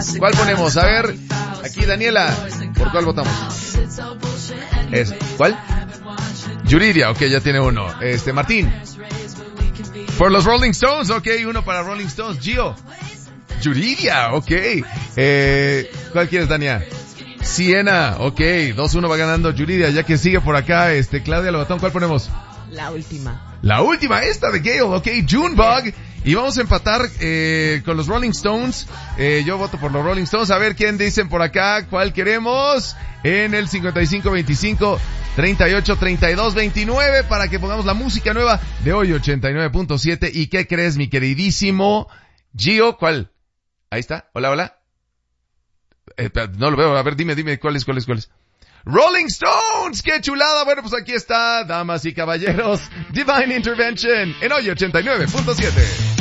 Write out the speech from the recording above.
¿Cuál ponemos? A ver, aquí Daniela, ¿por cuál votamos? ¿Cuál? Yuridia, ok, ya tiene uno. Martín. Por los Rolling Stones, ok, uno para Rolling Stones. Gio. Yuridia, ok. ¿Cuál quieres, Dania? Siena, ok, 2-1 va ganando Yuridia, ya que sigue por acá, Claudia Lobatón, ¿cuál ponemos? La última, esta de Gale, ok, Junebug. Y vamos a empatar, con los Rolling Stones. Yo voto por los Rolling Stones. A ver quién dicen por acá, cuál queremos. En el 55-25-38-32-29 para que pongamos la música nueva de hoy 89.7. ¿Y qué crees, mi queridísimo Gio? ¿Cuál? Ahí está, hola. No lo veo, a ver, dime, ¿cuál es? Rolling Stones, qué chulada. Bueno, pues aquí está, damas y caballeros, Divine Intervention en hoy 89.7.